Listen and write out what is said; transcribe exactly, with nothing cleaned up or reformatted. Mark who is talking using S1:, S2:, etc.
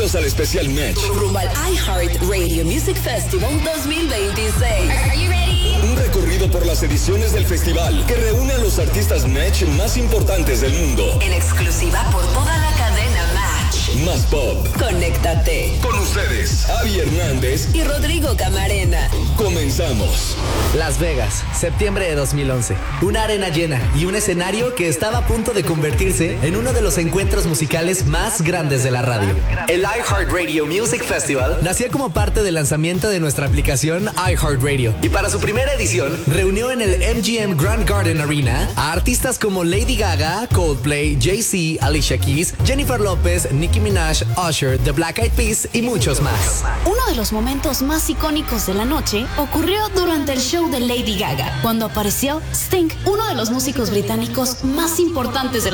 S1: Bienvenidos al especial Match.
S2: Rumbo al iHeart Radio Music Festival dos mil veintiséis.
S3: Are you ready?
S1: Un recorrido por las ediciones del festival que reúne a los artistas Match más importantes del mundo.
S2: En exclusiva por toda la cadena Match.
S1: Más Pop.
S2: Conéctate.
S1: Con ustedes, Avi Hernández
S2: y Rodrigo Camarena.
S1: Comenzamos.
S4: Las Vegas, septiembre de dos mil once. Una arena llena y un escenario que estaba a punto de convertirse en uno de los encuentros musicales más grandes de la radio. El iHeartRadio Music Festival nació como parte del lanzamiento de nuestra aplicación iHeartRadio y para su primera edición reunió en el M G M Grand Garden Arena a artistas como Lady Gaga, Coldplay, Jay-Z, Alicia Keys, Jennifer Lopez, Nicki Minaj, Usher, The Black Eyed Peas y muchos más.
S5: Uno de los momentos más icónicos de la noche ocurrió durante el show de Lady Gaga, cuando apareció Sting, uno de los músicos británicos más importantes de